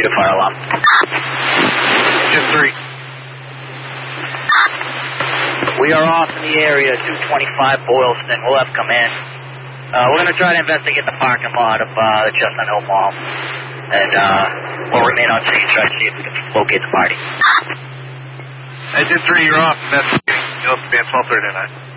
to fire alarm. Engine 3. We are off in the area, 225 Boylston. We'll have come in. We're going to try to investigate the parking lot of the Chestnut Hill Mall. And we'll remain on scene, try to see if we can locate the party. Engine 3, you're off. Investigating. You'll be 1239.